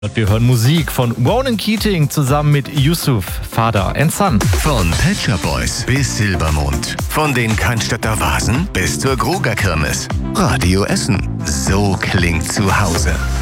Wir hören Musik von Ronan Keating zusammen mit Yusuf, Father and Son. Von Pet Shop Boys bis Silbermond. Von den Cannstatter Vasen bis zur Gruger Kirmes. Radio Essen. So klingt zu Hause.